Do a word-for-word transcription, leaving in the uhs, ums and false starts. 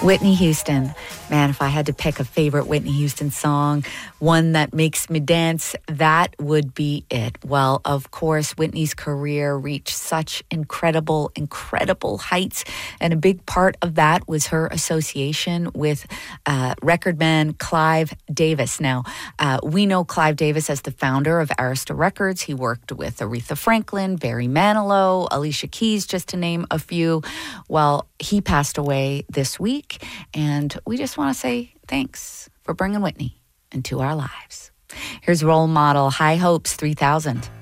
Whitney Houston. Man, if I had to pick a favorite Whitney Houston song, one that makes me dance, that would be it. Well, of course, Whitney's career reached such incredible, incredible heights. And a big part of that was her association with uh, record man Clive Davis. Now, uh, we know Clive Davis as the founder of Arista Records. He worked with Aretha Franklin, Barry Manilow, Alicia Keys, just to name a few. Well, he passed away this week, and we just want to say thanks for bringing Whitney into our lives. Here's Role Model, High Hopes three thousand.